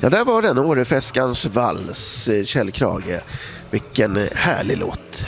Ja, där var den, Årefeskans vals, Kjell Krage. Vilken härlig låt.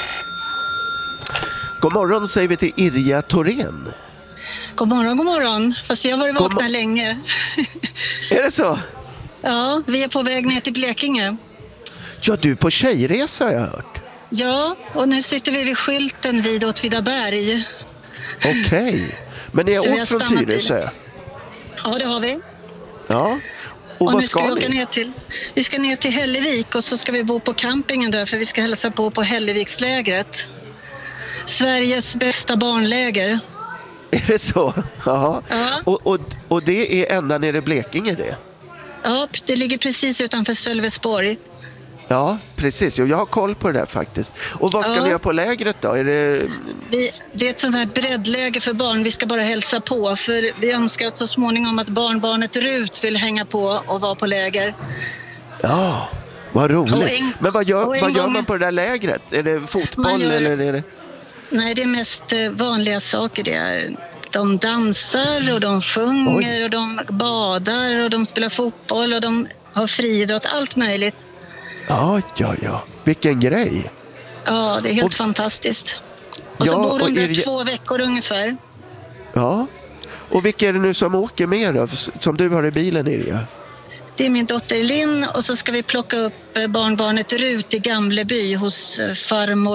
God morgon säger vi till Irja Thorén. God morgon. Fast jag har varit vakna länge. Är det så? Ja, vi är på väg ner till Blekinge. Ja, du på tjejresa har jag hört. Ja, och nu sitter vi vid skylten vid Åtvidaberg. Okej. Men ni har åkt från Tyresö? Ja, det har vi. Ja. Och vad ska ni? Vi ska ner till Hällevik och så ska vi bo på campingen där för vi ska hälsa på Hällevikslägret. Sveriges bästa barnläger. Är det så? Ja. Ja. Och det är ända nere i Blekinge det? Ja, det ligger precis utanför Sölvesborg. Ja, precis. Jag har koll på det där faktiskt. Och vad ska ni göra på lägret då? Det är ett sånt här breddläger för barn. Vi ska bara hälsa på. För vi önskar att så småningom att barnbarnet Rut vill hänga på och vara på läger. Ja, vad roligt. Men vad gör man på det där lägret? Är det fotboll eller är det... Nej, det är mest vanliga saker. De dansar och de sjunger och de badar och de spelar fotboll och de har friidrott, allt möjligt. Ja. Vilken grej. Ja, det är helt fantastiskt. Och så bor de där 2 veckor ungefär. Ja. Och vilka är det nu som åker med då? Som du har i bilen, Irja? Det är min dotter Linn och så ska vi plocka upp barnbarnet Rut i Gamleby hos farmor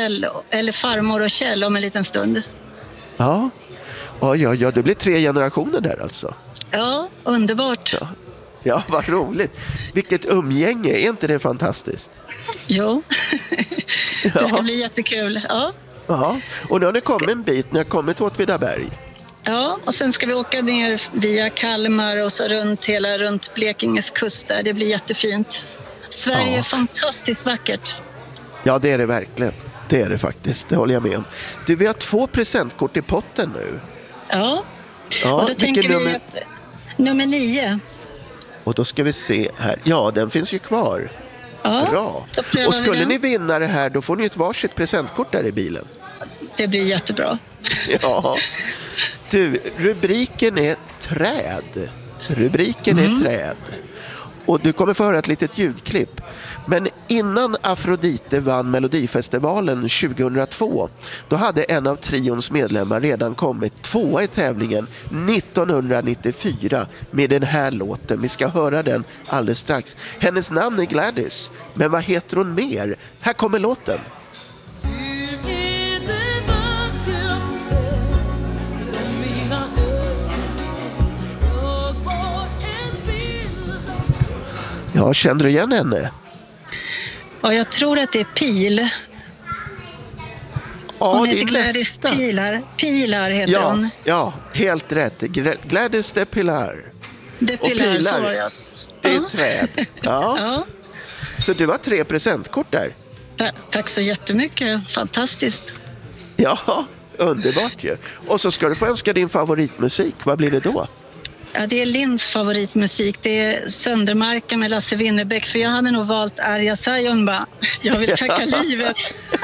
och Kjell om en liten stund. Ja, det blir 3 generationer där alltså. Ja, underbart. Ja, vad roligt. Vilket umgänge, är inte det fantastiskt? Jo, det ska bli jättekul. Ja, och nu har ni kommit en bit, ni har kommit åt Åtvidaberg. Ja, och sen ska vi åka ner via Kalmar och så runt Blekinges kust där. Det blir jättefint. Sverige är fantastiskt vackert. Ja, det är det verkligen. Det är det faktiskt, det håller jag med om. Du, vi har 2 presentkort i potten nu. Ja, och då tänker vi att nummer 9. Och då ska vi se här. Ja, den finns ju kvar. Ja, bra. Och skulle ni vinna det här, då får ni ett varsitt presentkort där i bilen. Det blir jättebra. Ja. Du, rubriken är träd. Träd. Och du kommer få höra ett litet ljudklipp. Men innan Afrodite vann Melodifestivalen 2002, då en en av trions medlemmar redan kommit 2 i tävlingen 1994 med den här låten. Vi ska höra den alldeles strax. Hennes namn är Gladys, men vad heter hon mer? Här kommer låten. Ja, känner du igen henne? Ja, jag tror att det är Pil. Hon heter Gladys Pilar. Pilar heter hon. Ja, helt rätt. Gladys de Pilar. De Pilar, så var jag. Det är träd. Ja. Så du har 3 presentkort där. Tack så jättemycket. Fantastiskt. Ja, underbart ju. Och så ska du få önska din favoritmusik. Vad blir det då? Ja, det är Linns favoritmusik. Det är Söndermarken med Lasse Winnerbäck. För jag hade nog valt Arja Saijonmaa. Jag vill tacka livet.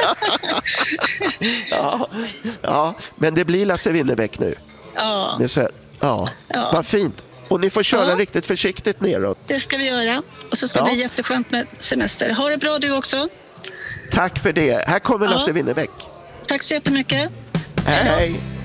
Ja, men det blir Lasse Winnerbäck nu. Ja. Vad fint. Och ni får köra riktigt försiktigt neråt. Det ska vi göra. Och så ska det bli jätteskönt med semester. Ha det bra du också. Tack för det. Här kommer Lasse Winnerbäck. Tack så jättemycket. Hej.